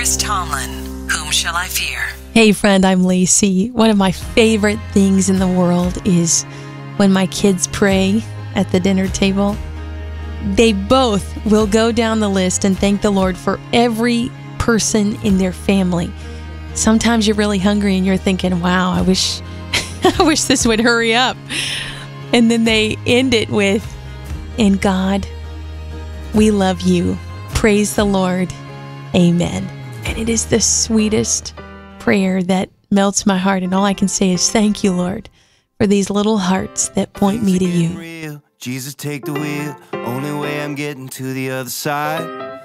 Chris Tomlin, Whom Shall I Fear? Hey friend, I'm Lacey. One of my favorite things in the world is when my kids pray at the dinner table. They both will go down the list and thank the Lord for every person in their family. Sometimes you're really hungry and you're thinking, wow, I wish this would hurry up. And then they end it with, and God, we love you. Praise the Lord. Amen. And it is the sweetest prayer that melts my heart. And all I can say is thank you, Lord, for these little hearts that point me to you. Jesus, take the wheel. Only way I'm getting to the other side.